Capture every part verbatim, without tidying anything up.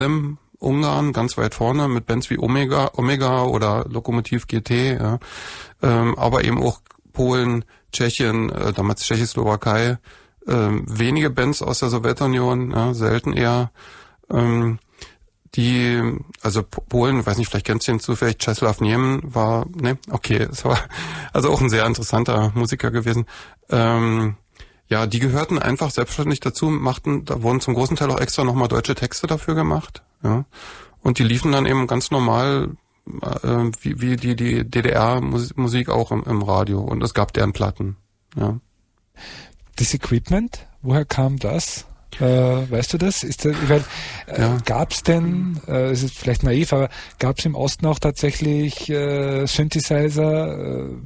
im Ungarn ganz weit vorne mit Bands wie Omega, Omega oder Lokomotiv G T, ja. ähm, aber eben auch Polen, Tschechien, äh, damals Tschechoslowakei, ähm, wenige Bands aus der Sowjetunion, ja, selten eher, ähm, die, also Polen, weiß nicht, vielleicht kennst du ihn zufällig, Czesław Niemen war, ne, okay, es war also auch ein sehr interessanter Musiker gewesen. Ähm, ja, die gehörten einfach selbstständig dazu, machten, da wurden zum großen Teil auch extra nochmal deutsche Texte dafür gemacht, ja, und die liefen dann eben ganz normal, äh, wie, wie die die D D R-Musik auch im, im Radio, und es gab deren Platten, ja. Das Equipment, woher kam das? Äh, weißt du das? Ist das, ich mein, äh, ja. Gab es denn, äh, es ist vielleicht naiv, aber gab es im Osten auch tatsächlich äh, Synthesizer, äh,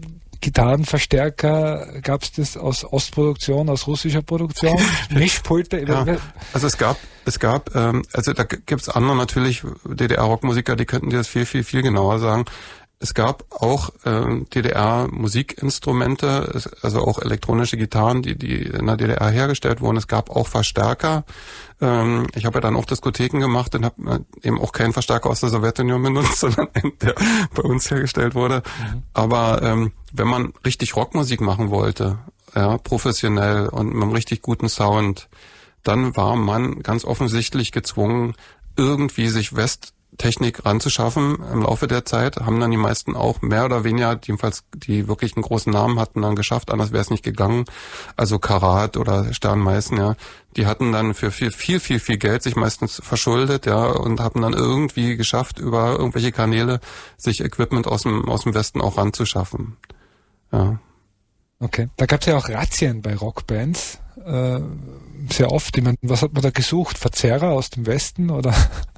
Gitarrenverstärker? Gab es das aus Ostproduktion, aus russischer Produktion? Mischpulte? Ja, also es gab, es gab, ähm, also da gibt's andere natürlich, D D R-Rockmusiker, die könnten dir das viel, viel, viel genauer sagen. Es gab auch ähm, D D R-Musikinstrumente, also auch elektronische Gitarren, die die in der D D R hergestellt wurden. Es gab auch Verstärker. Ähm, ich habe ja dann auch Diskotheken gemacht und habe eben auch keinen Verstärker aus der Sowjetunion benutzt, sondern einen, der bei uns hergestellt wurde. Mhm. Aber ähm, wenn man richtig Rockmusik machen wollte, ja, professionell und mit einem richtig guten Sound, dann war man ganz offensichtlich gezwungen, irgendwie sich West Technik ranzuschaffen im Laufe der Zeit, haben dann die meisten auch mehr oder weniger, jedenfalls die wirklich einen großen Namen hatten, dann geschafft, anders wäre es nicht gegangen. Also Karat oder Stern Meißen, ja, die hatten dann für viel, viel, viel, viel Geld sich meistens verschuldet, ja, und haben dann irgendwie geschafft, über irgendwelche Kanäle sich Equipment aus dem, aus dem Westen auch ranzuschaffen. Ja. Okay, da gab es ja auch Razzien bei Rockbands, äh, sehr oft. Ich meine, was hat man da gesucht? Verzerrer aus dem Westen oder?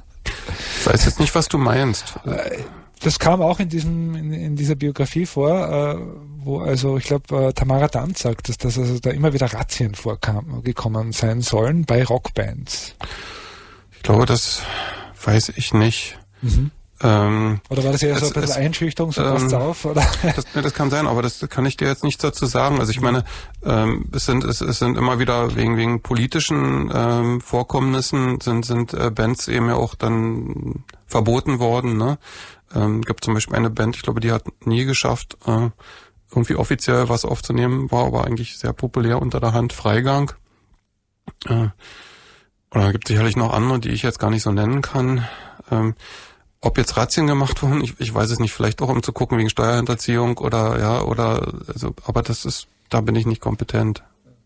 Ich weiß jetzt nicht, was du meinst. Das kam auch in diesem in, in dieser Biografie vor, äh, wo also ich glaube äh, Tamara Danz sagt, dass, dass also da immer wieder Razzien vorgekommen sein sollen bei Rockbands. Ich glaube, das weiß ich nicht. Mhm. Ähm, oder war das eher so ein bisschen Einschüchterung, so passt's ähm, auf? Oder? Das, ne, das kann sein, aber das kann ich dir jetzt nicht dazu sagen. Also ich meine, ähm, es sind es, es sind immer wieder wegen wegen politischen ähm, Vorkommnissen sind sind äh, Bands eben ja auch dann verboten worden. Ne, ähm, gibt zum Beispiel eine Band, ich glaube, die hat nie geschafft, äh, irgendwie offiziell was aufzunehmen, war aber eigentlich sehr populär unter der Hand, Freigang. Äh, oder gibt sicherlich noch andere, die ich jetzt gar nicht so nennen kann. Ähm, Ob jetzt Razzien gemacht wurden, ich, ich weiß es nicht, vielleicht auch um zu gucken wegen Steuerhinterziehung oder ja, oder also, aber das ist, da bin ich nicht kompetent.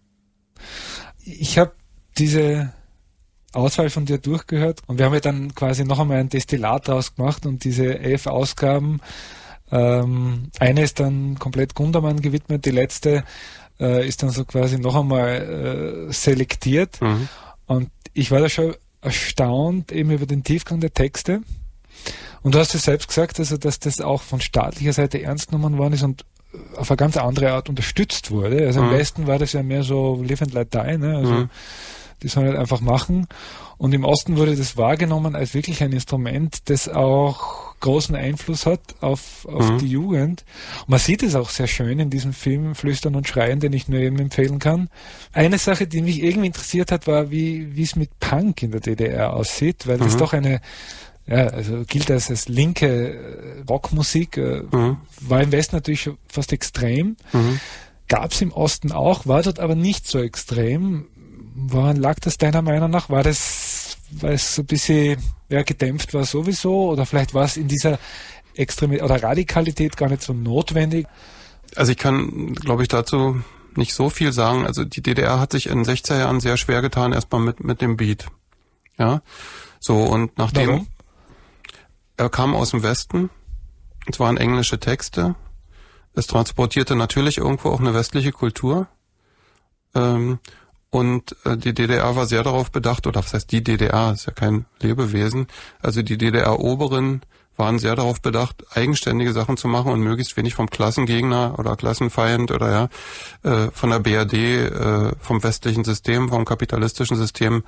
Ich habe diese Auswahl von dir durchgehört und wir haben ja dann quasi noch einmal ein Destillat draus gemacht und diese elf Ausgaben, ähm, eine ist dann komplett Gundermann gewidmet, die letzte äh, ist dann so quasi noch einmal äh, selektiert mhm. und ich war da schon erstaunt eben über den Tiefgang der Texte. Und du hast ja selbst gesagt, also, dass das auch von staatlicher Seite ernst genommen worden ist und auf eine ganz andere Art unterstützt wurde. Also mhm. im Westen war das ja mehr so live and let die, ne? Also mhm. die sollen halt einfach machen. Und im Osten wurde das wahrgenommen als wirklich ein Instrument, das auch großen Einfluss hat auf, auf mhm. die Jugend. Und man sieht es auch sehr schön in diesem Film Flüstern und Schreien, den ich nur eben empfehlen kann. Eine Sache, die mich irgendwie interessiert hat, war, wie wie es mit Punk in der D D R aussieht, weil mhm. das doch eine ja, also gilt das als linke Rockmusik, äh, mhm. war im Westen natürlich schon fast extrem, mhm. gab es im Osten auch, war dort aber nicht so extrem. Woran lag das deiner Meinung nach? War das, weil es so ein bisschen ja, gedämpft war sowieso oder vielleicht war es in dieser Extremität oder Radikalität gar nicht so notwendig? Also ich kann, glaube ich, dazu nicht so viel sagen. Also die D D R hat sich in den sechziger Jahren sehr schwer getan, erstmal mit mit dem Beat. Ja, so und nachdem... Warum? Er kam aus dem Westen, es waren englische Texte, es transportierte natürlich irgendwo auch eine westliche Kultur ähm, und äh, die D D R war sehr darauf bedacht, oder was heißt die D D R, ist ja kein Lebewesen, also die D D R-Oberen waren sehr darauf bedacht, eigenständige Sachen zu machen und möglichst wenig vom Klassengegner oder Klassenfeind oder ja äh, von der B R D, äh, vom westlichen System, vom kapitalistischen System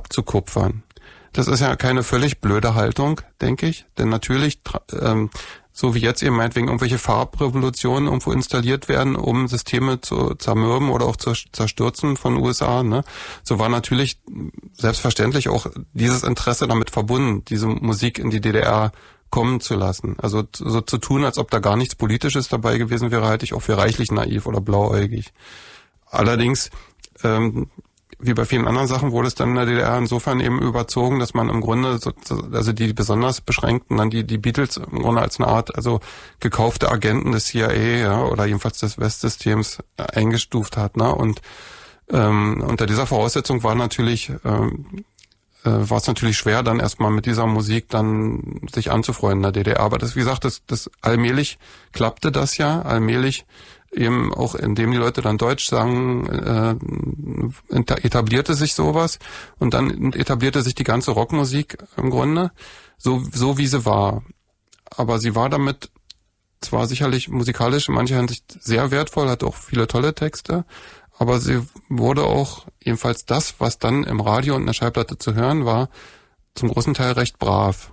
abzukupfern. Das ist ja keine völlig blöde Haltung, denke ich, denn natürlich ähm, so wie jetzt eben meinetwegen irgendwelche Farbrevolutionen irgendwo installiert werden, um Systeme zu zermürben oder auch zu zerstürzen von U S A, ne? So war natürlich selbstverständlich auch dieses Interesse damit verbunden, diese Musik in die D D R kommen zu lassen. Also so zu tun, als ob da gar nichts Politisches dabei gewesen wäre, halte ich auch für reichlich naiv oder blauäugig. Allerdings, ähm, wie bei vielen anderen Sachen wurde es dann in der D D R insofern eben überzogen, dass man im Grunde, so, also die besonders Beschränkten, dann die die Beatles im Grunde als eine Art, also gekaufte Agenten des C I A, ja, oder jedenfalls des Westsystems äh, eingestuft hat, ne? Und ähm, unter dieser Voraussetzung war natürlich ähm, äh, war es natürlich schwer, dann erstmal mit dieser Musik dann sich anzufreunden in der D D R. Aber das, wie gesagt, das, das allmählich klappte das ja, allmählich eben auch indem die Leute dann Deutsch sagen, äh, etablierte sich sowas und dann etablierte sich die ganze Rockmusik im Grunde so so wie sie war. Aber sie war damit zwar sicherlich musikalisch in mancher Hinsicht sehr wertvoll, hat auch viele tolle Texte, aber sie wurde auch jedenfalls das, was dann im Radio und in der Schallplatte zu hören war, zum großen Teil recht brav.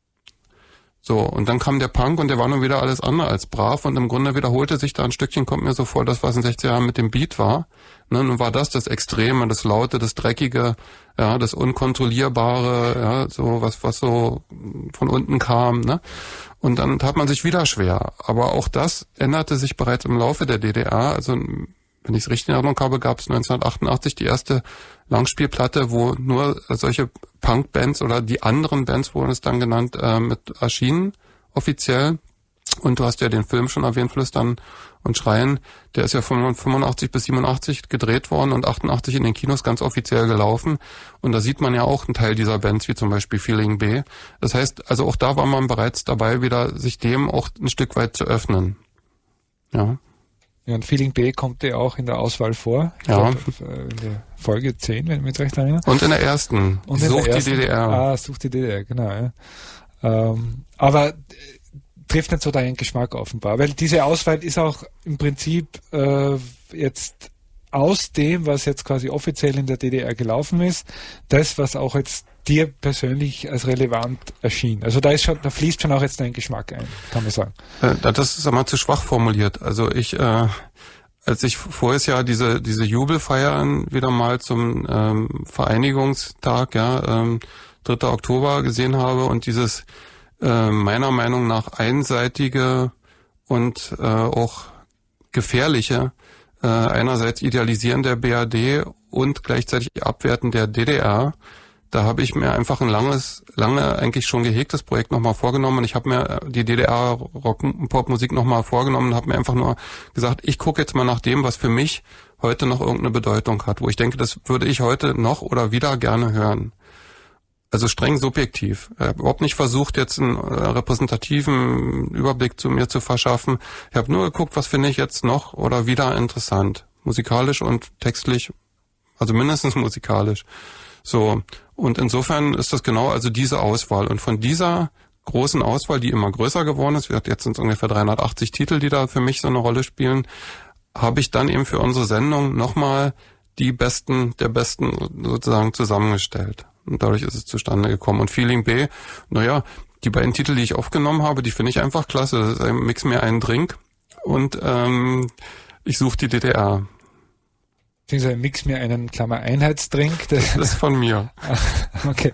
So, und dann kam der Punk und der war nun wieder alles andere als brav und im Grunde wiederholte sich da ein Stückchen, kommt mir so vor, das, was in den sechziger Jahren mit dem Beat war. Ne, nun war das das Extreme, das Laute, das Dreckige, ja, das Unkontrollierbare, ja, so was, was so von unten kam, ne. Und dann tat man sich wieder schwer. Aber auch das änderte sich bereits im Laufe der D D R. Also, wenn ich es richtig in Erinnerung habe, gab es neunzehnhundertachtundachtzig die erste Langspielplatte, wo nur solche Punk-Bands oder die anderen Bands wurden es dann genannt, äh, mit erschienen, offiziell. Und du hast ja den Film schon erwähnt, Flüstern und Schreien. Der ist ja von fünfundachtzig bis siebenundachtzig gedreht worden und achtundachtzig in den Kinos ganz offiziell gelaufen. Und da sieht man ja auch einen Teil dieser Bands, wie zum Beispiel Feeling B. Das heißt, also auch da war man bereits dabei, wieder sich dem auch ein Stück weit zu öffnen. Ja. Ja, und Feeling B kommt ja auch in der Auswahl vor. Ich ja. glaub, in der Folge zehn, wenn ich mich recht erinnere. Und in der ersten. Und Sucht der ersten, die D D R. Ah, Sucht die D D R, genau. Ja. Ähm, aber äh, trifft nicht so deinen Geschmack offenbar, weil diese Auswahl ist auch im Prinzip äh, jetzt aus dem, was jetzt quasi offiziell in der D D R gelaufen ist, das, was auch jetzt dir persönlich als relevant erschien. Also da ist schon, da fließt schon auch jetzt dein Geschmack ein, kann man sagen. Äh, das ist einmal zu schwach formuliert. Also ich, äh, als ich voriges Jahr diese diese Jubelfeiern wieder mal zum ähm, Vereinigungstag, ja, ähm, dritter Oktober gesehen habe und dieses äh, meiner Meinung nach einseitige und äh, auch gefährliche äh, einerseits Idealisieren der B R D und gleichzeitig Abwerten der D D R. Da habe ich mir einfach ein langes, lange eigentlich schon gehegtes Projekt nochmal vorgenommen und ich habe mir die D D R-Rock-Pop-Musik nochmal vorgenommen und habe mir einfach nur gesagt, ich gucke jetzt mal nach dem, was für mich heute noch irgendeine Bedeutung hat, wo ich denke, das würde ich heute noch oder wieder gerne hören. Also streng subjektiv. Ich habe überhaupt nicht versucht, jetzt einen repräsentativen Überblick zu mir zu verschaffen. Ich habe nur geguckt, was finde ich jetzt noch oder wieder interessant. Musikalisch und textlich, also mindestens musikalisch. So, und insofern ist das genau also diese Auswahl. Und von dieser großen Auswahl, die immer größer geworden ist, jetzt sind es ungefähr dreihundertachtzig Titel, die da für mich so eine Rolle spielen, habe ich dann eben für unsere Sendung nochmal die Besten der Besten sozusagen zusammengestellt. Und dadurch ist es zustande gekommen. Und Feeling B, naja, die beiden Titel, die ich aufgenommen habe, die finde ich einfach klasse. Das ist ein Mix mir einen Drink und ähm, ich suche die D D R. Beziehungsweise mix mir einen, Klammer, Einheitsdrink. Das, das ist von mir. Okay.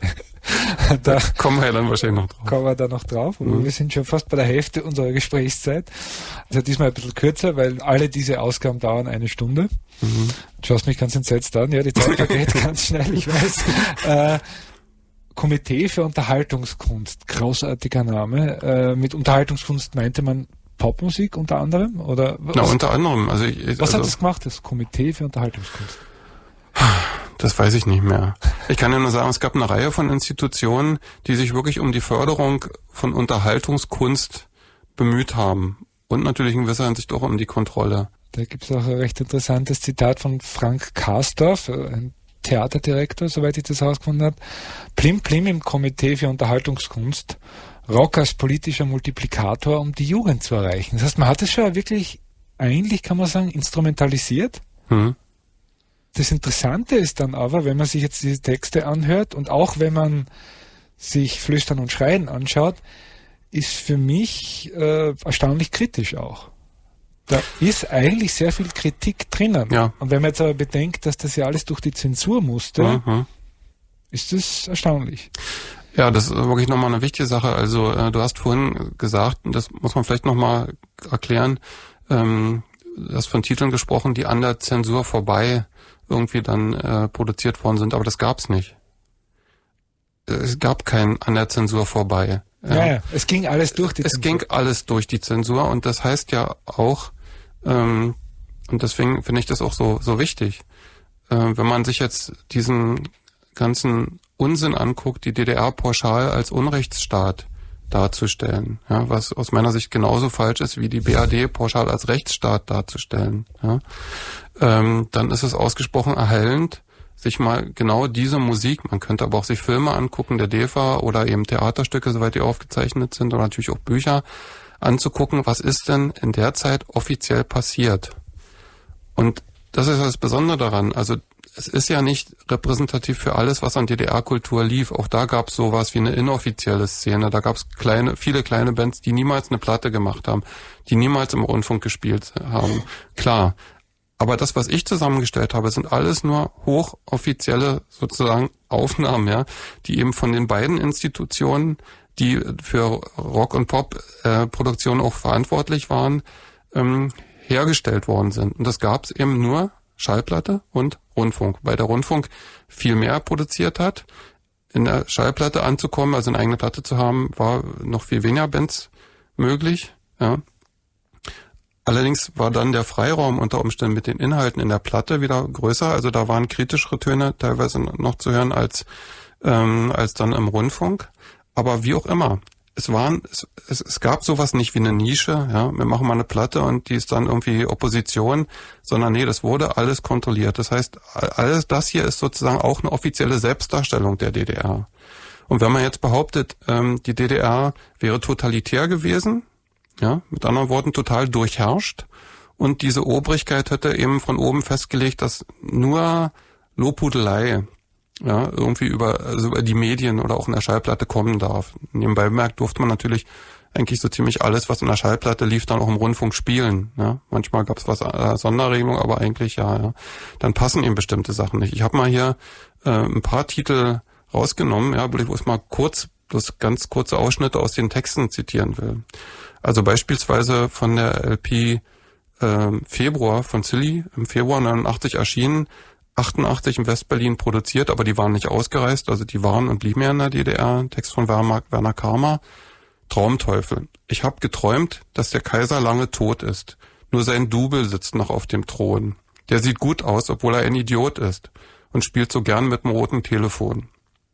Da kommen wir dann wahrscheinlich noch drauf. Kommen wir da noch drauf. Mhm. Wir sind schon fast bei der Hälfte unserer Gesprächszeit. Also diesmal ein bisschen kürzer, weil alle diese Ausgaben dauern eine Stunde. Mhm. Du schaust mich ganz entsetzt an. Ja, die Zeit vergeht ganz schnell, ich weiß. Äh, Komitee für Unterhaltungskunst. Großartiger Name. Äh, mit Unterhaltungskunst meinte man Popmusik unter anderem? Oder was? Na, unter anderem. Also ich, was also, hat das gemacht, das Komitee für Unterhaltungskunst? Das weiß ich nicht mehr. Ich kann ja nur sagen, es gab eine Reihe von Institutionen, die sich wirklich um die Förderung von Unterhaltungskunst bemüht haben. Und natürlich in gewisser Hinsicht auch um die Kontrolle. Da gibt es auch ein recht interessantes Zitat von Frank Karsdorf, ein Theaterdirektor, soweit ich das herausgefunden habe. Plim Plim im Komitee für Unterhaltungskunst. Rock als politischer Multiplikator, um die Jugend zu erreichen. Das heißt, man hat es schon wirklich, eigentlich kann man sagen, instrumentalisiert. Mhm. Das Interessante ist dann aber, wenn man sich jetzt diese Texte anhört und auch wenn man sich Flüstern und Schreien anschaut, ist für mich äh, erstaunlich kritisch auch. Da ist eigentlich sehr viel Kritik drinnen. Ja. Und wenn man jetzt aber bedenkt, dass das ja alles durch die Zensur musste, Mhm. ist das erstaunlich. Ja, das ist wirklich nochmal eine wichtige Sache. Also äh, du hast vorhin gesagt, und das muss man vielleicht nochmal erklären, ähm, du hast von Titeln gesprochen, die an der Zensur vorbei irgendwie dann äh, produziert worden sind, aber das gab's nicht. Es gab kein an der Zensur vorbei. Ja, ja, ja. Es ging alles durch die es Zensur. Es ging alles durch die Zensur und das heißt ja auch, ähm, und deswegen finde ich das auch so so wichtig, äh, wenn man sich jetzt diesen ganzen Unsinn anguckt, die D D R pauschal als Unrechtsstaat darzustellen, ja, was aus meiner Sicht genauso falsch ist, wie die B R D pauschal als Rechtsstaat darzustellen, ja, ähm, dann ist es ausgesprochen erhellend, sich mal genau diese Musik, man könnte aber auch sich Filme angucken, der D E F A oder eben Theaterstücke, soweit die aufgezeichnet sind, oder natürlich auch Bücher, anzugucken, was ist denn in der Zeit offiziell passiert. Und das ist das Besondere daran, also es ist ja nicht repräsentativ für alles, was an D D R-Kultur lief. Auch da gab es sowas wie eine inoffizielle Szene. Da gab es kleine, viele kleine Bands, die niemals eine Platte gemacht haben, die niemals im Rundfunk gespielt haben. Klar. Aber das, was ich zusammengestellt habe, sind alles nur hochoffizielle sozusagen Aufnahmen, ja, die eben von den beiden Institutionen, die für Rock- und Pop-Produktion auch verantwortlich waren, ähm, hergestellt worden sind. Und das gab es eben nur Schallplatte und Rundfunk. Weil der Rundfunk viel mehr produziert hat. In der Schallplatte anzukommen, also eine eigene Platte zu haben, war noch viel weniger Bands möglich. Ja. Allerdings war dann der Freiraum unter Umständen mit den Inhalten in der Platte wieder größer. Also da waren kritischere Töne teilweise noch zu hören als ähm, als dann im Rundfunk. Aber wie auch immer. Es waren, es, es, es gab sowas nicht wie eine Nische, ja, wir machen mal eine Platte und die ist dann irgendwie Opposition, sondern nee, das wurde alles kontrolliert. Das heißt, alles das hier ist sozusagen auch eine offizielle Selbstdarstellung der D D R. Und wenn man jetzt behauptet, ähm, die D D R wäre totalitär gewesen, ja, mit anderen Worten total durchherrscht und diese Obrigkeit hätte eben von oben festgelegt, dass nur Lobhudelei, ja, irgendwie über, also über die Medien oder auch in der Schallplatte kommen darf. Nebenbei bemerkt durfte man natürlich eigentlich so ziemlich alles, was in der Schallplatte lief, dann auch im Rundfunk spielen. Ja. Manchmal gab es was äh, Sonderregelung, aber eigentlich ja, ja. Dann passen eben bestimmte Sachen nicht. Ich habe mal hier äh, ein paar Titel rausgenommen, ja, wo ich bloß mal kurz, bloß ganz kurze Ausschnitte aus den Texten zitieren will. Also beispielsweise von der L P äh, Februar von Silly, im Februar neunundachtzig erschienen, achtundachtzig in Westberlin produziert, aber die waren nicht ausgereist, also die waren und blieben ja in der D D R. Text von Werner, Werner Karma. Traumteufel. Ich habe geträumt, dass der Kaiser lange tot ist. Nur sein Double sitzt noch auf dem Thron. Der sieht gut aus, obwohl er ein Idiot ist und spielt so gern mit dem roten Telefon.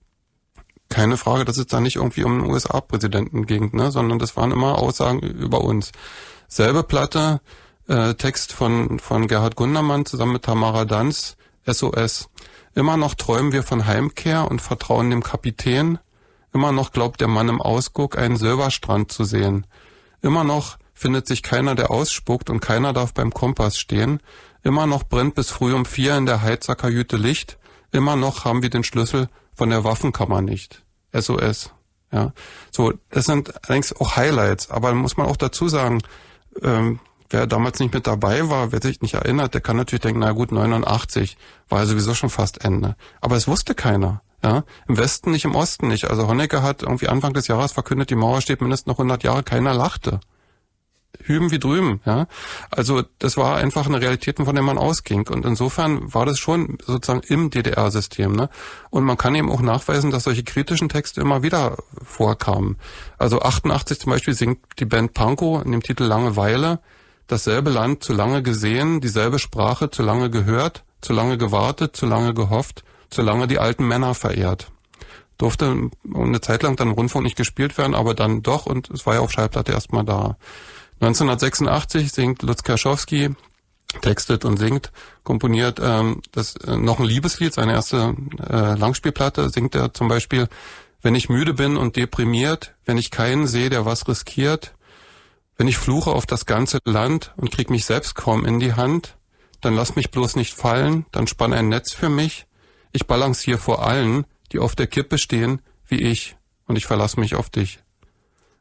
Keine Frage, dass es da nicht irgendwie um einen U S A-Präsidenten ging, ne, sondern das waren immer Aussagen über uns. Selbe Platte, äh, Text von von Gerhard Gundermann zusammen mit Tamara Danz, S O S. Immer noch träumen wir von Heimkehr und vertrauen dem Kapitän. Immer noch glaubt der Mann im Ausguck, einen Silberstrand zu sehen. Immer noch findet sich keiner, der ausspuckt und keiner darf beim Kompass stehen. Immer noch brennt bis früh um vier in der Heizerkajüte Licht. Immer noch haben wir den Schlüssel von der Waffenkammer nicht. S O S. Ja. So, das sind allerdings auch Highlights. Aber muss man auch dazu sagen, ähm, wer damals nicht mit dabei war, wer sich nicht erinnert, der kann natürlich denken, na gut, neunundachtzig war ja sowieso schon fast Ende. Aber es wusste keiner. Ja, im Westen nicht, im Osten nicht. Also Honecker hat irgendwie Anfang des Jahres verkündet, die Mauer steht mindestens noch hundert Jahre, keiner lachte. Hüben wie drüben, ja. Also das war einfach eine Realität, von der man ausging. Und insofern war das schon sozusagen im D D R-System, ne. Und man kann eben auch nachweisen, dass solche kritischen Texte immer wieder vorkamen. Also achtundachtzig zum Beispiel singt die Band Pankow in dem Titel Langeweile: Dasselbe Land zu lange gesehen, dieselbe Sprache zu lange gehört, zu lange gewartet, zu lange gehofft, zu lange die alten Männer verehrt. Durfte eine Zeit lang dann im Rundfunk nicht gespielt werden, aber dann doch, und es war ja auf Schallplatte erstmal da. neunzehnhundertsechsundachtzig singt Lutz Kerschowski, textet und singt, komponiert ähm, das äh, noch ein Liebeslied, seine erste äh, Langspielplatte, singt er zum Beispiel: Wenn ich müde bin und deprimiert, wenn ich keinen sehe, der was riskiert, wenn ich fluche auf das ganze Land und krieg mich selbst kaum in die Hand, dann lass mich bloß nicht fallen, dann spann ein Netz für mich. Ich balanciere vor allen, die auf der Kippe stehen, wie ich, und ich verlasse mich auf dich.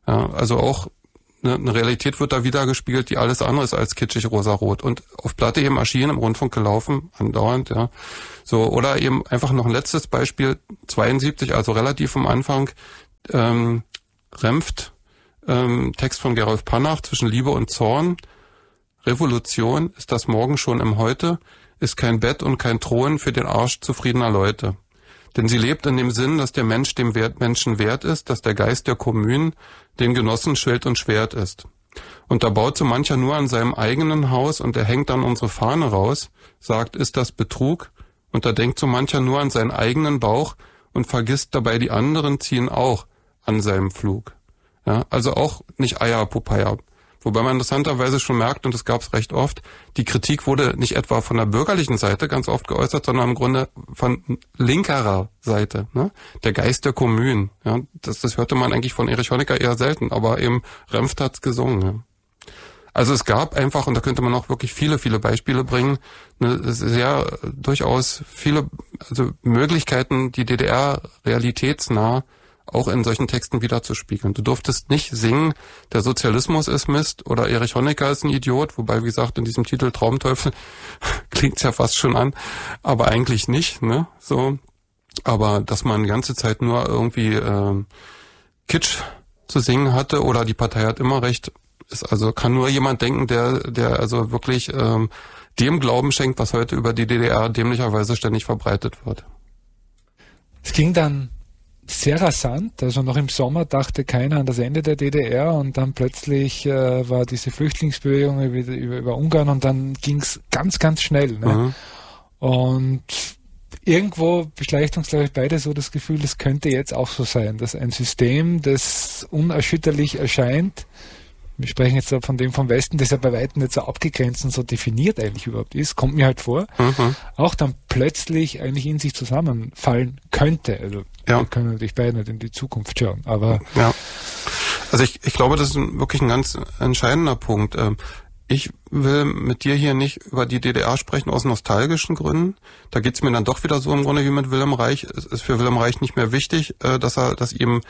Ja, also auch eine, eine Realität wird da wiedergespiegelt, die alles andere ist als kitschig rosarot und auf Platte eben erschienen, im Rundfunk gelaufen, andauernd, ja. So, oder eben einfach noch ein letztes Beispiel, zweiundsiebzig, also relativ am Anfang, ähm, Renft, ähm, Text von Gerolf Panach, zwischen Liebe und Zorn. Revolution ist das Morgen schon im Heute, ist kein Bett und kein Thron für den Arsch zufriedener Leute. Denn sie lebt in dem Sinn, dass der Mensch dem Wert, Menschen wert ist, dass der Geist der Kommunen den Genossen Schild und Schwert ist. Und da baut so mancher nur an seinem eigenen Haus und er hängt dann unsere Fahne raus, sagt, ist das Betrug? Und da denkt so mancher nur an seinen eigenen Bauch und vergisst dabei, die anderen ziehen auch an seinem Flug. Ja, also auch nicht Eier, Popeye. Wobei man interessanterweise schon merkt, und das gab es recht oft, die Kritik wurde nicht etwa von der bürgerlichen Seite ganz oft geäußert, sondern im Grunde von linkerer Seite. Ne? Der Geist der Kommunen. Ja? Das, das hörte man eigentlich von Erich Honecker eher selten, aber eben Renft hat's gesungen. Ja? Also es gab einfach, und da könnte man auch wirklich viele, viele Beispiele bringen, eine sehr durchaus viele also Möglichkeiten, die D D R realitätsnah auch in solchen Texten wiederzuspiegeln. Du durftest nicht singen, der Sozialismus ist Mist oder Erich Honecker ist ein Idiot, wobei, wie gesagt, in diesem Titel Traumteufel klingt's ja fast schon an, aber eigentlich nicht, ne? So, aber dass man die ganze Zeit nur irgendwie äh, Kitsch zu singen hatte oder die Partei hat immer recht, ist also kann nur jemand denken, der der also wirklich ähm, dem Glauben schenkt, was heute über die D D R dämlicherweise ständig verbreitet wird. Es ging dann sehr rasant, also noch im Sommer dachte keiner an das Ende der D D R und dann plötzlich äh, war diese Flüchtlingsbewegung über, über, über Ungarn und dann ging's ganz, ganz schnell. Ne? Mhm. Und irgendwo beschleicht uns, glaube ich, beide so das Gefühl, das könnte jetzt auch so sein, dass ein System, das unerschütterlich erscheint, wir sprechen jetzt von dem vom Westen, das ja bei weitem nicht so abgegrenzt und so definiert eigentlich überhaupt ist, kommt mir halt vor, mhm. auch dann plötzlich eigentlich in sich zusammenfallen könnte. Also ja. Wir können natürlich beide nicht in die Zukunft schauen, aber... Ja. Also ich, ich glaube, das ist ein, wirklich ein ganz entscheidender Punkt. Ich will mit dir hier nicht über die D D R sprechen aus nostalgischen Gründen. Da geht's mir dann doch wieder so im Grunde wie mit Wilhelm Reich. Es ist für Wilhelm Reich nicht mehr wichtig, dass er, dass ihm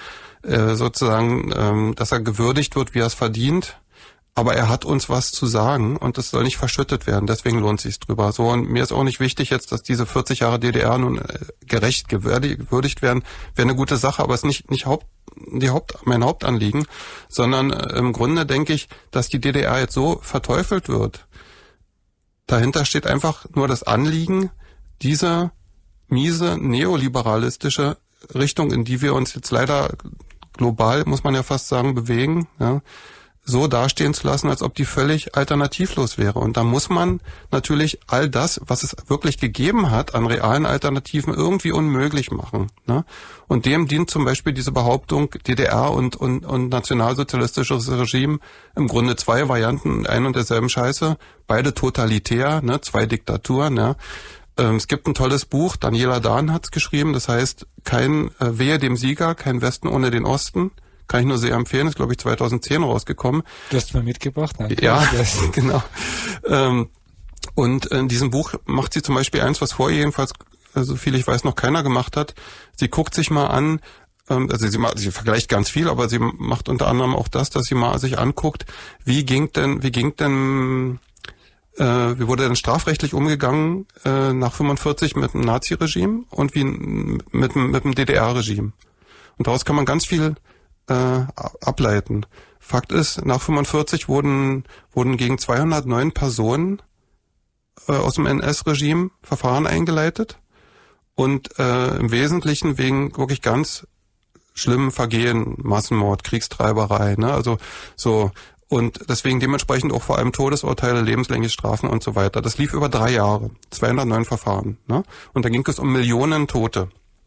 sozusagen, dass er gewürdigt wird, wie er es verdient. Aber er hat uns was zu sagen und das soll nicht verschüttet werden. Deswegen lohnt es sich drüber. So, und mir ist auch nicht wichtig jetzt, dass diese vierzig Jahre D D R nun gerecht gewürdigt werden. Wäre eine gute Sache, aber es ist nicht, nicht Haupt, die Haupt, mein Hauptanliegen, sondern im Grunde denke ich, dass die D D R jetzt so verteufelt wird. Dahinter steht einfach nur das Anliegen, diese miese neoliberalistische Richtung, in die wir uns jetzt leider global, muss man ja fast sagen, bewegen, ja, so dastehen zu lassen, als ob die völlig alternativlos wäre. Und da muss man natürlich all das, was es wirklich gegeben hat, an realen Alternativen irgendwie unmöglich machen. Ne? Und dem dient zum Beispiel diese Behauptung, D D R und, und, und nationalsozialistisches Regime, im Grunde zwei Varianten ein und derselben Scheiße, beide totalitär, ne? Zwei Diktaturen. Ne? Ähm, es gibt ein tolles Buch, Daniela Dahn hat's geschrieben, das heißt, kein äh, Wehe dem Sieger, kein Westen ohne den Osten. Kann ich nur sehr empfehlen, ist glaube ich zweitausendzehn rausgekommen. Du hast es mir mitgebracht, ne? Ja, genau. Ähm, und in diesem Buch macht sie zum Beispiel eins, was vorher jedenfalls, so viel ich weiß, noch keiner gemacht hat. Sie guckt sich mal an, ähm, also sie, sie vergleicht ganz viel, aber sie macht unter anderem auch das, dass sie mal sich anguckt, wie ging denn, wie ging denn, äh, wie wurde denn strafrechtlich umgegangen äh, nach fünfundvierzig mit dem Nazi-Regime und wie mit, mit dem D D R-Regime. Und daraus kann man ganz viel Äh, ableiten. Fakt ist, nach fünfundvierzig wurden wurden gegen zweihundertneun Personen äh, aus dem N S-Regime Verfahren eingeleitet und äh, im Wesentlichen wegen wirklich ganz schlimmen Vergehen, Massenmord, Kriegstreiberei, ne? Also so und deswegen dementsprechend auch vor allem Todesurteile, lebenslängliche Strafen und so weiter. Das lief über drei Jahre, zweihundertneun Verfahren, ne? Und da ging es um Millionen Tote.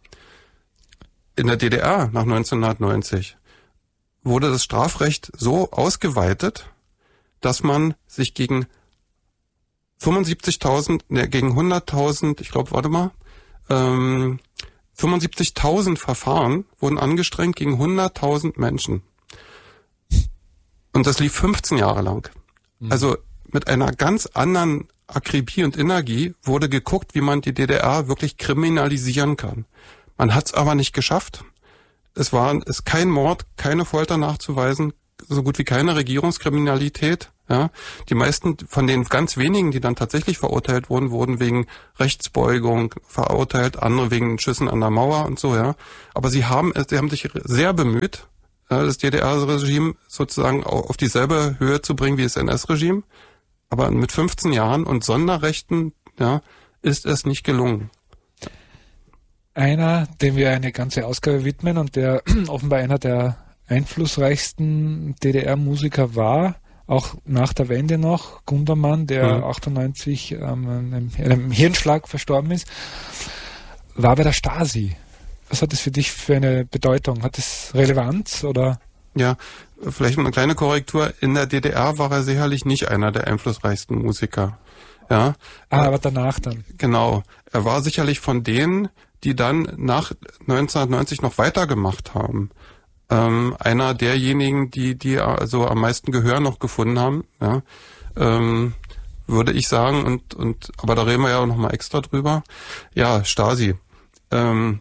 In der D D R nach neunzehnhundertneunzig wurde das Strafrecht so ausgeweitet, dass man sich gegen fünfundsiebzigtausend, ne, gegen hunderttausend, ich glaube, warte mal, ähm, fünfundsiebzigtausend Verfahren wurden angestrengt gegen hunderttausend Menschen. Und das lief fünfzehn Jahre lang. Mhm. Also mit einer ganz anderen Akribie und Energie wurde geguckt, wie man die D D R wirklich kriminalisieren kann. Man hat es aber nicht geschafft. es war es ist kein Mord, keine Folter nachzuweisen, so gut wie keine Regierungskriminalität. Ja, die meisten von den ganz wenigen, die dann tatsächlich verurteilt wurden, wurden wegen Rechtsbeugung verurteilt, andere wegen Schüssen an der Mauer und so, ja. Aber sie haben sie haben sich sehr bemüht, das D D R-Regime sozusagen auf dieselbe Höhe zu bringen wie das N S-Regime. Aber mit fünfzehn Jahren und Sonderrechten, ja, ist es nicht gelungen. Einer, dem wir eine ganze Ausgabe widmen und der offenbar einer der einflussreichsten D D R-Musiker war, auch nach der Wende noch, Gundermann, der mhm. achtundneunzig ähm, einem, einem Hirnschlag verstorben ist, war bei der Stasi. Was hat das für dich für eine Bedeutung? Hat das Relevanz oder? Ja, vielleicht eine kleine Korrektur. In der D D R war er sicherlich nicht einer der einflussreichsten Musiker. Ja. Ah, aber danach dann. Genau. Er war sicherlich von denen, die dann nach neunzehnhundertneunzig noch weitergemacht haben. Ähm, einer derjenigen, die die also am meisten Gehör noch gefunden haben, ja, ähm, würde ich sagen, und und aber da reden wir ja auch noch mal extra drüber. Ja, Stasi. Ähm,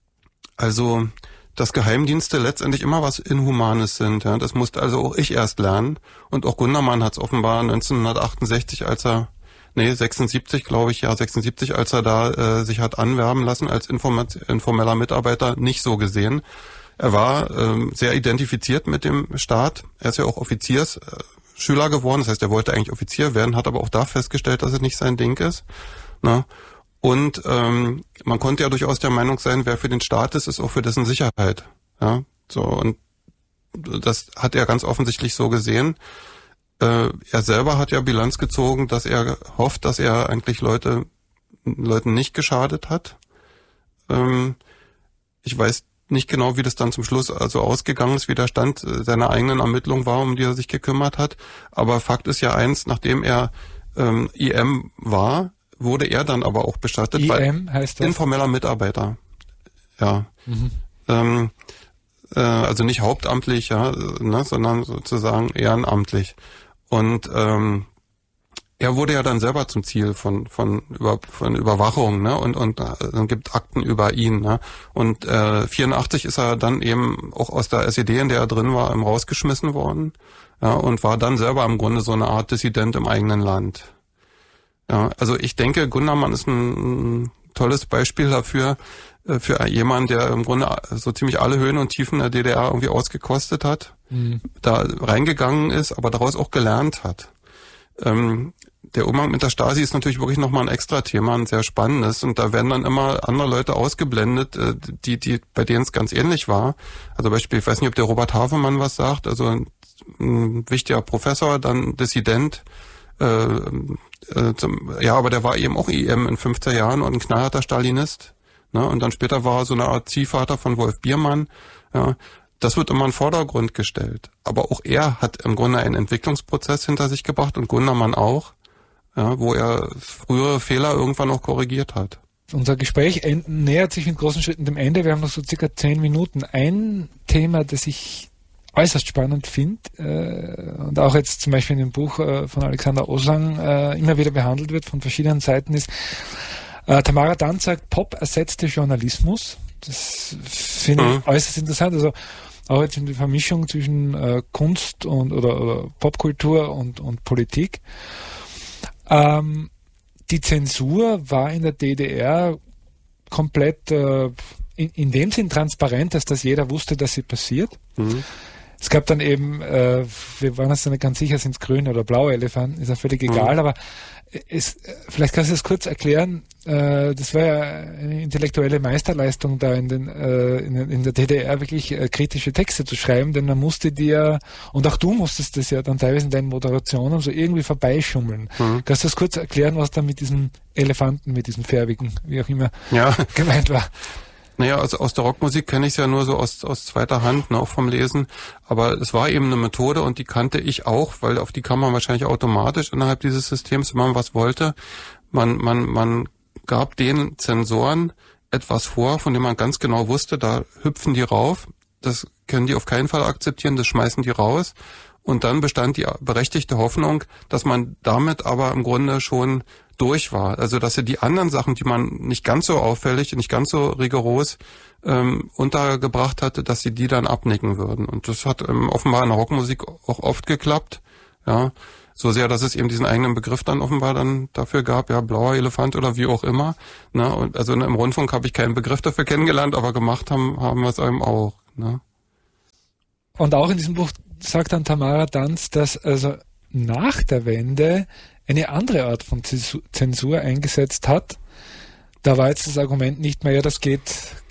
also dass Geheimdienste letztendlich immer was Inhumanes sind, ja, das musste also auch ich erst lernen, und auch Gundermann hat es offenbar neunzehnhundertachtundsechzig, als er nee sechsundsiebzig, glaube ich, ja sechsundsiebzig, als er da äh, sich hat anwerben lassen als inform- informeller Mitarbeiter, nicht so gesehen. Er war ähm, sehr identifiziert mit dem Staat. Er ist ja auch Offiziersschüler geworden. Das heißt, er wollte eigentlich Offizier werden, hat aber auch da festgestellt, dass es nicht sein Ding ist. Ne? Und ähm, man konnte ja durchaus der Meinung sein, wer für den Staat ist, ist auch für dessen Sicherheit. Ja, so, und das hat er ganz offensichtlich so gesehen. Äh, er selber hat ja Bilanz gezogen, dass er hofft, dass er eigentlich Leute Leuten nicht geschadet hat. Ähm, ich weiß nicht genau, wie das dann zum Schluss also ausgegangen ist, wie der Stand seiner eigenen Ermittlung war, um die er sich gekümmert hat. Aber Fakt ist ja eins, nachdem er ähm, I M war, wurde er dann aber auch bestattet. I M heißt das? Informeller Mitarbeiter. Ja. Mhm. Ähm, äh, also nicht hauptamtlich, ja, ne, sondern sozusagen ehrenamtlich. Und ähm, er wurde ja dann selber zum Ziel von von über von Überwachung, ne, und und dann gibt Akten über ihn, ne, und äh, vierundachtzig ist er dann eben auch aus der S E D, in der er drin war, eben rausgeschmissen worden, ja, und war dann selber im Grunde so eine Art Dissident im eigenen Land. Ja, also ich denke, Gundermann ist ein, ein tolles Beispiel dafür, äh, für jemanden, der im Grunde so ziemlich alle Höhen und Tiefen der D D R irgendwie ausgekostet hat, mhm. da reingegangen ist, aber daraus auch gelernt hat. Ähm, der Umgang mit der Stasi ist natürlich wirklich nochmal ein extra Thema, ein sehr spannendes, und da werden dann immer andere Leute ausgeblendet, äh, die, die, bei denen es ganz ähnlich war. Also Beispiel, ich weiß nicht, ob der Robert Havemann was sagt, also ein, ein wichtiger Professor, dann Dissident, äh, äh, zum, ja, aber der war eben auch I M in fünfziger Jahren und ein knallharter Stalinist, ne? Und dann später war er so eine Art Ziehvater von Wolf Biermann, ja. Das wird immer in den Vordergrund gestellt. Aber auch er hat im Grunde einen Entwicklungsprozess hinter sich gebracht, und Gundermann auch, ja, wo er frühere Fehler irgendwann auch korrigiert hat. Unser Gespräch nähert sich mit großen Schritten dem Ende. Wir haben noch so circa zehn Minuten. Ein Thema, das ich äußerst spannend finde äh, und auch jetzt zum Beispiel in dem Buch äh, von Alexander Oslang äh, immer wieder behandelt wird von verschiedenen Seiten, ist, äh, Tamara Danz sagt, Pop ersetzte Journalismus. Das finde ich mhm. äußerst interessant. Also auch jetzt in der Vermischung zwischen äh, Kunst und oder, oder Popkultur und, und Politik. Ähm, die Zensur war in der D D R komplett äh, in, in dem Sinn transparent, dass das jeder wusste, dass sie passiert. Mhm. Es gab dann eben, äh, wir waren uns dann nicht ganz sicher, sind es grüne oder blaue Elefanten, ist ja völlig egal, mhm. aber es, vielleicht kannst du das kurz erklären, äh, das war ja eine intellektuelle Meisterleistung da in, den, äh, in, in der D D R wirklich äh, kritische Texte zu schreiben, denn man musste dir, und auch du musstest das ja dann teilweise in deinen Moderationen so irgendwie vorbeischummeln. Mhm. Kannst du das kurz erklären, was da mit diesem Elefanten, mit diesem färbigen, wie auch immer, ja. gemeint war? Naja, also aus der Rockmusik kenne ich es ja nur so aus, aus zweiter Hand, ne, auch vom Lesen. Aber es war eben eine Methode, und die kannte ich auch, weil auf die kam man wahrscheinlich automatisch innerhalb dieses Systems, wenn man was wollte. Man, man, man gab den Zensoren etwas vor, von dem man ganz genau wusste, da hüpfen die rauf. Das können die auf keinen Fall akzeptieren, das schmeißen die raus. Und dann bestand die berechtigte Hoffnung, dass man damit aber im Grunde schon durch war. Also dass sie die anderen Sachen, die man nicht ganz so auffällig, nicht ganz so rigoros ähm, untergebracht hatte, dass sie die dann abnicken würden. Und das hat ähm, offenbar in der Rockmusik auch oft geklappt. Ja, so sehr, dass es eben diesen eigenen Begriff dann offenbar dann dafür gab, ja, blauer Elefant oder wie auch immer. Ne? Und also im Rundfunk habe ich keinen Begriff dafür kennengelernt, aber gemacht haben haben wir es eben auch. Ne? Und auch in diesem Buch sagt dann Tamara Danz, dass also nach der Wende eine andere Art von Zensur eingesetzt hat. Da war jetzt das Argument nicht mehr, ja, das geht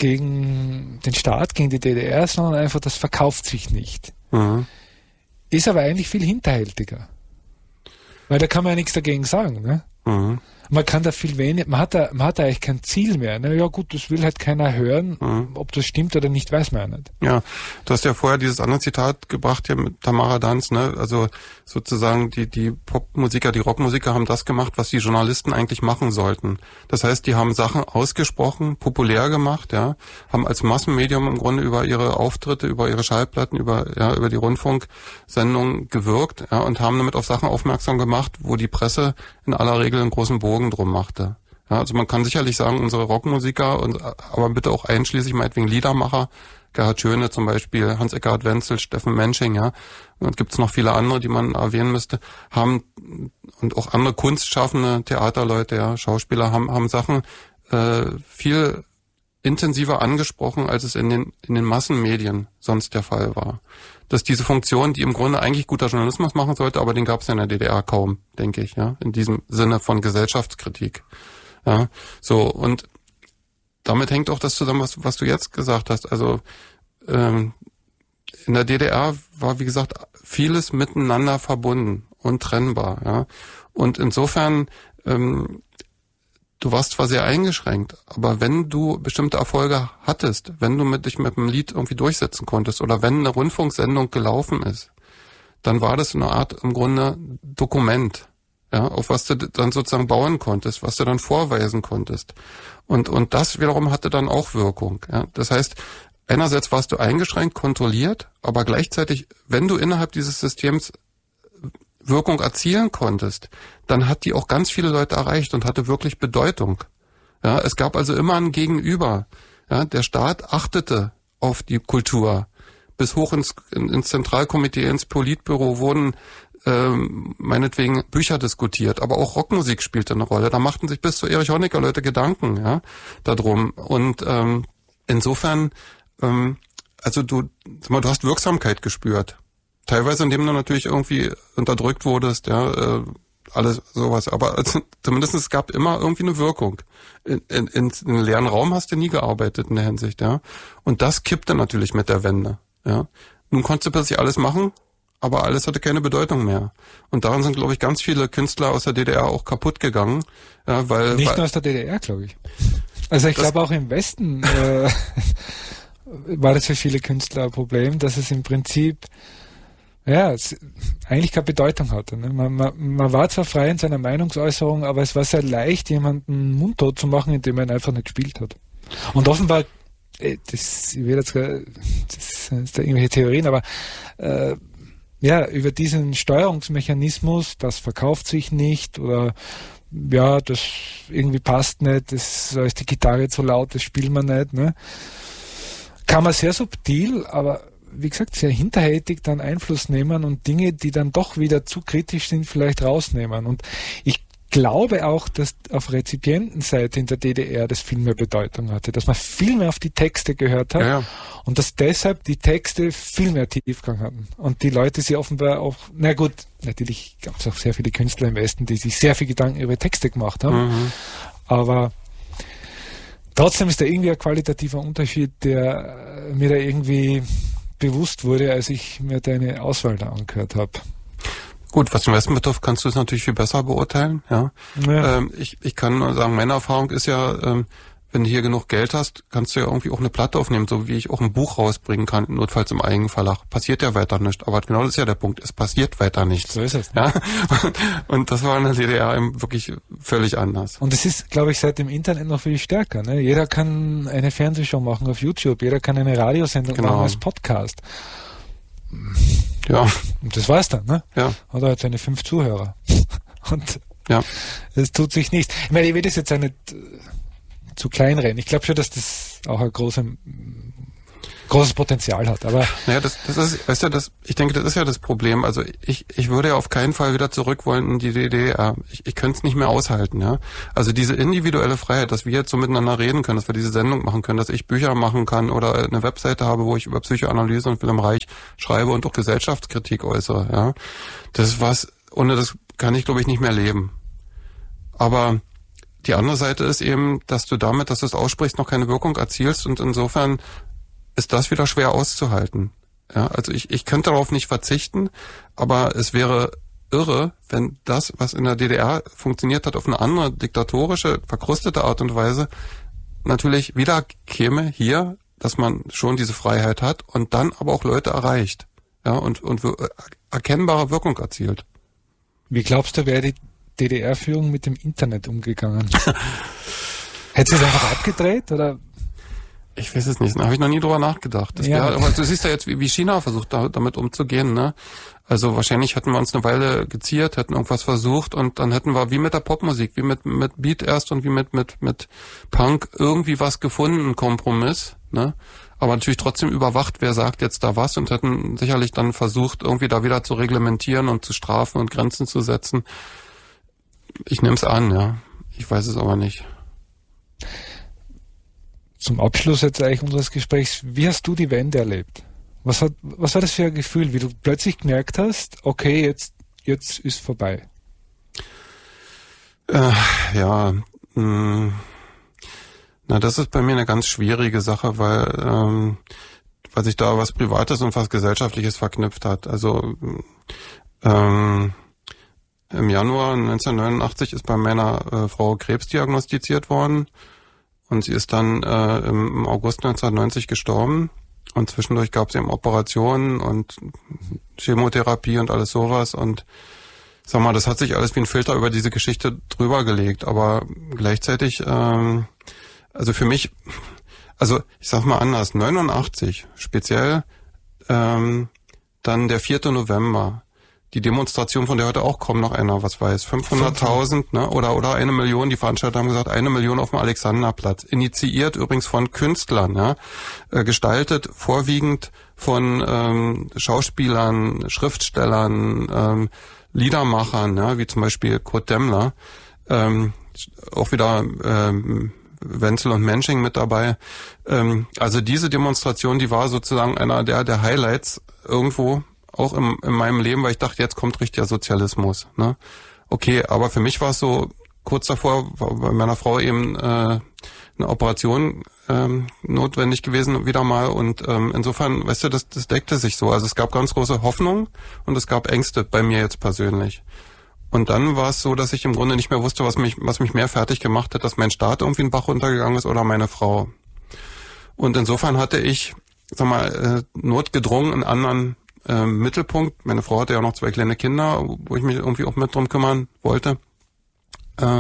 gegen den Staat, gegen die D D R, sondern einfach, das verkauft sich nicht. Mhm. Ist aber eigentlich viel hinterhältiger. Weil da kann man ja nichts dagegen sagen, ne? Mhm. Man kann da viel weniger, man hat da, man hat da eigentlich kein Ziel mehr. Ne? Ja gut, das will halt keiner hören. Mhm. Ob das stimmt oder nicht, weiß man ja nicht. Ja, du hast ja vorher dieses andere Zitat gebracht hier mit Tamara Danz, ne? Also sozusagen die, die Popmusiker, die Rockmusiker haben das gemacht, was die Journalisten eigentlich machen sollten. Das heißt, die haben Sachen ausgesprochen, populär gemacht, ja, haben als Massenmedium im Grunde über ihre Auftritte, über ihre Schallplatten, über, ja, über die Rundfunksendungen gewirkt, ja, und haben damit auf Sachen aufmerksam gemacht, wo die Presse in aller Regel einen großen Bogen drum machte. Ja, also man kann sicherlich sagen, unsere Rockmusiker, und aber bitte auch einschließlich meinetwegen Liedermacher, Gerhard Schöne zum Beispiel, Hans-Eckhard Wenzel, Steffen Mensching, ja, und gibt's noch viele andere, die man erwähnen müsste, haben, und auch andere kunstschaffende Theaterleute, ja, Schauspieler, haben haben Sachen äh, viel intensiver angesprochen, als es in den in den Massenmedien sonst der Fall war. Dass diese Funktion, die im Grunde eigentlich guter Journalismus machen sollte, aber den gab es ja in der D D R kaum, denke ich, ja, in diesem Sinne von Gesellschaftskritik. Ja, so, und damit hängt auch das zusammen, was, was du jetzt gesagt hast. Also ähm, in der D D R war, wie gesagt, vieles miteinander verbunden, untrennbar, ja. Und insofern, ähm, du warst zwar sehr eingeschränkt, aber wenn du bestimmte Erfolge hattest, wenn du mit dich mit einem Lied irgendwie durchsetzen konntest oder wenn eine Rundfunksendung gelaufen ist, dann war das eine Art im Grunde Dokument, ja, auf was du dann sozusagen bauen konntest, was du dann vorweisen konntest. Und und das wiederum hatte dann auch Wirkung. Ja. Das heißt, einerseits warst du eingeschränkt, kontrolliert, aber gleichzeitig, wenn du innerhalb dieses Systems Wirkung erzielen konntest, dann hat die auch ganz viele Leute erreicht und hatte wirklich Bedeutung. Ja, es gab also immer ein Gegenüber. Ja, der Staat achtete auf die Kultur. Bis hoch ins, ins Zentralkomitee, ins Politbüro wurden ähm, meinetwegen Bücher diskutiert, aber auch Rockmusik spielte eine Rolle. Da machten sich bis zu Erich Honecker Leute Gedanken, ja, darum. Und ähm, insofern, ähm, also du, du hast Wirksamkeit gespürt. Teilweise, indem du natürlich irgendwie unterdrückt wurdest, ja, äh, alles sowas. Aber also, zumindest es gab immer irgendwie eine Wirkung. In, in, in einem leeren Raum hast du nie gearbeitet in der Hinsicht, ja. Und das kippte natürlich mit der Wende, ja. Nun konntest du plötzlich alles machen, aber alles hatte keine Bedeutung mehr. Und daran sind, glaube ich, ganz viele Künstler aus der D D R auch kaputt gegangen, ja, weil... Nicht weil, nur aus der D D R, glaube ich. Also ich glaube auch im Westen äh, war das für viele Künstler ein Problem, dass es im Prinzip... Ja, es eigentlich keine Bedeutung hatte. Ne? Man, man, man war zwar frei in seiner Meinungsäußerung, aber es war sehr leicht, jemanden mundtot zu machen, indem man einfach nicht gespielt hat. Und offenbar, das, ich will jetzt, das sind irgendwelche Theorien, aber äh, ja, über diesen Steuerungsmechanismus, das verkauft sich nicht oder ja, das irgendwie passt nicht, das da ist die Gitarre zu laut, das spielt man nicht, ne? Kann man sehr subtil, aber wie gesagt, sehr hinterhältig dann Einfluss nehmen und Dinge, die dann doch wieder zu kritisch sind, vielleicht rausnehmen. Und ich glaube auch, dass auf Rezipientenseite in der D D R das viel mehr Bedeutung hatte, dass man viel mehr auf die Texte gehört hat, ja, ja. Und dass deshalb die Texte viel mehr Tiefgang hatten. Und die Leute sie offenbar auch, na gut, natürlich gab es auch sehr viele Künstler im Westen, die sich sehr viel Gedanken über Texte gemacht haben, mhm. aber trotzdem ist da irgendwie ein qualitativer Unterschied, der mir da irgendwie bewusst wurde, als ich mir deine Auswahl da angehört habe. Gut, was den Westen betrifft, kannst du es natürlich viel besser beurteilen. Ja, ja. Ähm, ich, ich kann nur sagen, meine Erfahrung ist ja, ähm, wenn du hier genug Geld hast, kannst du ja irgendwie auch eine Platte aufnehmen, so wie ich auch ein Buch rausbringen kann, notfalls im Eigenverlag. Passiert ja weiter nichts. Aber genau das ist ja der Punkt. Es passiert weiter nichts. So ist es. Ja? Und das war in der D D R eben wirklich völlig anders. Und es ist, glaube ich, seit dem Internet noch viel stärker. Ne? Jeder kann eine Fernsehshow machen auf YouTube. Jeder kann eine Radiosendung genau. machen als Podcast. Ja. Und das war's dann, ne? Ja. Hat er halt seine fünf Zuhörer. Und ja. es tut sich nichts. Ich meine, ich will das jetzt auch nicht äh, zu klein reden. Ich glaube schon, dass das auch ein große, großes Potenzial hat. Aber naja, das, das ist, weißt du, das, ich denke, das ist ja das Problem. Also ich, ich würde ja auf keinen Fall wieder zurück wollen in die D D R. Ich, ich könnte es nicht mehr aushalten, ja. Also diese individuelle Freiheit, dass wir jetzt so miteinander reden können, dass wir diese Sendung machen können, dass ich Bücher machen kann oder eine Webseite habe, wo ich über Psychoanalyse und Wilhelm Reich schreibe und auch Gesellschaftskritik äußere, ja. Das ist was, ohne das kann ich, glaube ich, nicht mehr leben. Aber die andere Seite ist eben, dass du damit, dass du es aussprichst, noch keine Wirkung erzielst und insofern ist das wieder schwer auszuhalten. Ja, also ich, ich könnte darauf nicht verzichten, aber es wäre irre, wenn das, was in der D D R funktioniert hat, auf eine andere diktatorische, verkrustete Art und Weise natürlich wieder käme hier, dass man schon diese Freiheit hat und dann aber auch Leute erreicht, ja, und, und erkennbare Wirkung erzielt. Wie glaubst du, wäre die D D R-Führung mit dem Internet umgegangen? Hätte sie es einfach abgedreht, oder? Ich weiß es nicht, da habe ich noch nie drüber nachgedacht. Das ja. wär, aber du siehst ja jetzt, wie, wie China versucht, da, damit umzugehen, ne? Also wahrscheinlich hätten wir uns eine Weile geziert, hätten irgendwas versucht und dann hätten wir wie mit der Popmusik, wie mit mit Beat erst und wie mit mit mit Punk irgendwie was gefunden, einen Kompromiss, ne? Aber natürlich trotzdem überwacht, wer sagt jetzt da was und hätten sicherlich dann versucht, irgendwie da wieder zu reglementieren und zu strafen und Grenzen zu setzen. Ich nehme es an, ja. Ich weiß es aber nicht. Zum Abschluss jetzt eigentlich unseres Gesprächs, wie hast du die Wende erlebt? Was hat, was war das für ein Gefühl, wie du plötzlich gemerkt hast, okay, jetzt, jetzt ist vorbei? Äh, ja, mh, na, das ist bei mir eine ganz schwierige Sache, weil, ähm, weil sich da was Privates und was Gesellschaftliches verknüpft hat. Also, ähm, im Januar neunzehnhundertneunundachtzig ist bei meiner äh, Frau Krebs diagnostiziert worden. Und sie ist dann äh, im August neunzehnhundertneunzig gestorben. Und zwischendurch gab es eben Operationen und Chemotherapie und alles sowas. Und sag mal, das hat sich alles wie ein Filter über diese Geschichte drüber gelegt. Aber gleichzeitig, ähm, also für mich, also ich sag mal anders, neunundachtzig speziell, ähm, dann der vierte November. Die Demonstration, von der heute auch kaum noch einer was weiß. fünfhunderttausend, ne? Oder, oder eine Million. Die Veranstalter haben gesagt, eine Million auf dem Alexanderplatz. Initiiert übrigens von Künstlern, ja. Äh, gestaltet vorwiegend von ähm, Schauspielern, Schriftstellern, ähm, Liedermachern, ja, wie zum Beispiel Kurt Demmler. Ähm, auch wieder ähm, Wenzel und Mensching mit dabei. Ähm, also diese Demonstration, die war sozusagen einer der, der Highlights irgendwo, auch im, in meinem Leben, weil ich dachte, jetzt kommt richtiger Sozialismus. Ne? Okay, aber für mich war es so, kurz davor war bei meiner Frau eben äh, eine Operation ähm, notwendig gewesen, wieder mal. Und ähm, insofern, weißt du, das, das deckte sich so. Also es gab ganz große Hoffnung und es gab Ängste bei mir jetzt persönlich. Und dann war es so, dass ich im Grunde nicht mehr wusste, was mich, was mich mehr fertig gemacht hat, dass mein Staat irgendwie in den Bach runtergegangen ist oder meine Frau. Und insofern hatte ich, sag mal, äh, notgedrungen einen anderen Ähm, Mittelpunkt. Meine Frau hatte ja noch zwei kleine Kinder, wo ich mich irgendwie auch mit drum kümmern wollte. Äh,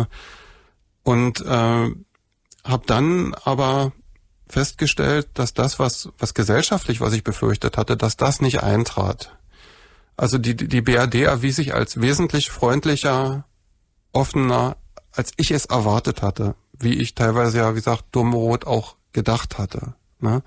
und äh, habe dann aber festgestellt, dass das, was was gesellschaftlich, was ich befürchtet hatte, dass das nicht eintrat. Also die die B R D erwies sich als wesentlich freundlicher, offener, als ich es erwartet hatte. Wie ich teilweise ja, wie gesagt, dummrot auch gedacht hatte. Ne?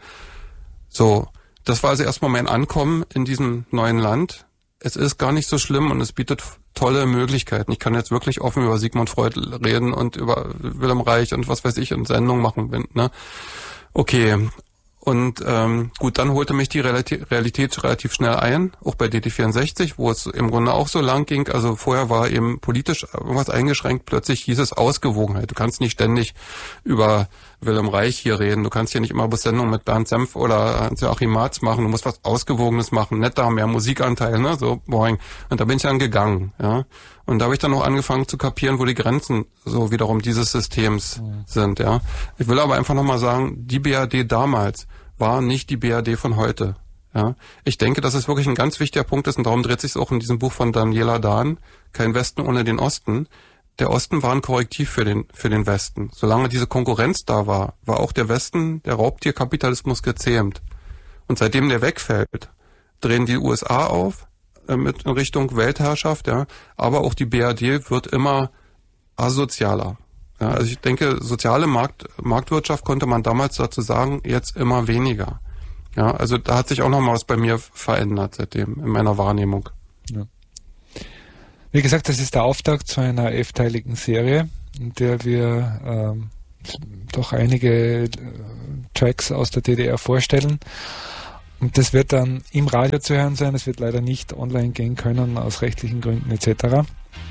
So. Das war also erstmal mein Ankommen in diesem neuen Land. Es ist gar nicht so schlimm und es bietet tolle Möglichkeiten. Ich kann jetzt wirklich offen über Sigmund Freud reden und über Wilhelm Reich und was weiß ich und Sendungen machen. Ne? Okay. Und ähm, gut, dann holte mich die Realität, Realität relativ schnell ein, auch bei D D vierundsechzig, wo es im Grunde auch so lang ging. Also vorher war eben politisch irgendwas eingeschränkt, plötzlich hieß es Ausgewogenheit. Du kannst nicht ständig über Wilhelm Reich hier reden, du kannst hier nicht immer bloß Sendungen mit Bernd Senf oder Hans-Joachim Marz machen, du musst was Ausgewogenes machen, netter, mehr Musikanteil, ne, so boring. Und da bin ich dann gegangen, ja. Und da habe ich dann auch angefangen zu kapieren, wo die Grenzen so wiederum dieses Systems mhm. sind, ja. Ich will aber einfach nochmal sagen, die B R D damals war nicht die B R D von heute, ja. Ich denke, dass es wirklich ein ganz wichtiger Punkt ist und darum dreht sich es auch in diesem Buch von Daniela Dahn, Kein Westen ohne den Osten. Der Osten war ein Korrektiv für den, für den Westen. Solange diese Konkurrenz da war, war auch der Westen, der Raubtierkapitalismus gezähmt. Und seitdem der wegfällt, drehen die U S A auf, äh, mit in Richtung Weltherrschaft, ja, aber auch die B R D wird immer asozialer. Ja, also ich denke, soziale Markt, Marktwirtschaft konnte man damals dazu sagen, jetzt immer weniger. Ja, also da hat sich auch noch mal was bei mir verändert seitdem in meiner Wahrnehmung. Ja. Wie gesagt, das ist der Auftakt zu einer elfteiligen Serie, in der wir ähm, doch einige äh, Tracks aus der D D R vorstellen. Und das wird dann im Radio zu hören sein. Es wird leider nicht online gehen können, aus rechtlichen Gründen et cetera.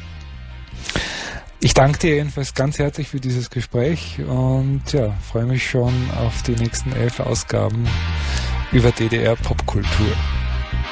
Ich danke dir jedenfalls ganz herzlich für dieses Gespräch und ja, freue mich schon auf die nächsten elf Ausgaben über D D R Popkultur.